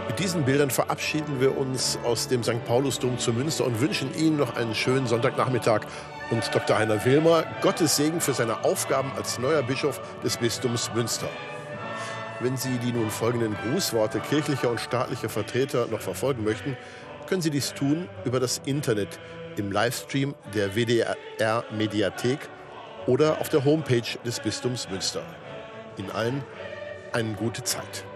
Mit diesen Bildern verabschieden wir uns aus dem St. Paulusdom zu Münster und wünschen Ihnen noch einen schönen Sonntagnachmittag. Und Dr. Heiner Wilmer, Gottes Segen für seine Aufgaben als neuer Bischof des Bistums Münster. Wenn Sie die nun folgenden Grußworte kirchlicher und staatlicher Vertreter noch verfolgen möchten, können Sie dies tun über das Internet im Livestream der WDR-Mediathek oder auf der Homepage des Bistums Münster. Ihnen allen eine gute Zeit.